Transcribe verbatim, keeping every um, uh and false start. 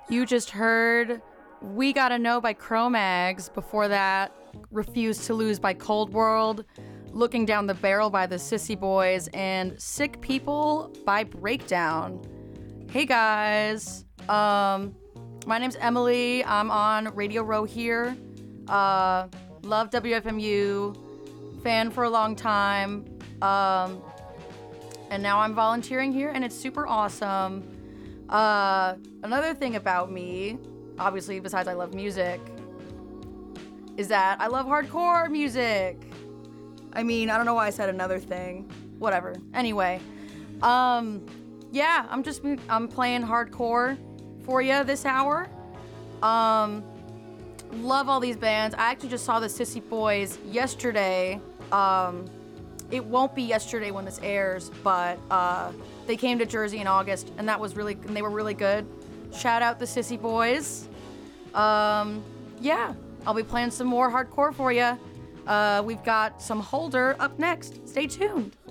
You just heard We Gotta Know by Cro-Mags. Before that, Refuse to Lose by Cold World, Looking Down the Barrel by the Sissy Boys, and Sick People by Breakdown. Hey guys, um, my name's Emily. I'm on Radio Row here. Uh, love W F M U, fan for a long time, um, and now I'm volunteering here, and it's super awesome. Uh, another thing about me, obviously, besides I love music, is that I love hardcore music. I mean, I don't know why I said another thing. Whatever. Anyway, um, yeah, I'm just, I'm playing hardcore for you this hour. Um, love all these bands. I actually just saw the Sissy Boys yesterday. Um, it won't be yesterday when this airs, but, uh, they came to Jersey in August, and that was really, and they were really good. Shout out the Sissy Boys. Um, yeah, I'll be playing some more hardcore for you. Uh, we've got some Holder up next. Stay tuned.